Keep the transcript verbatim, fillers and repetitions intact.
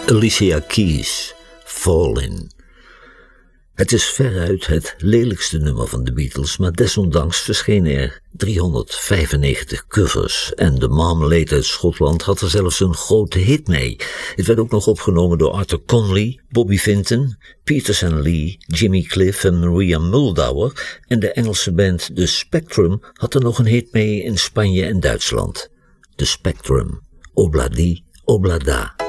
Alicia Keys, Fallin'. Het is veruit het lelijkste nummer van de Beatles, maar desondanks verschenen er driehonderdvijfennegentig covers en de Marmalade uit Schotland had er zelfs een grote hit mee. Het werd ook nog opgenomen door Arthur Conley, Bobby Vinton, Peterson Lee, Jimmy Cliff en Maria Muldaur en de Engelse band The Spectrum had er nog een hit mee in Spanje en Duitsland. The Spectrum, Obladi Oblada.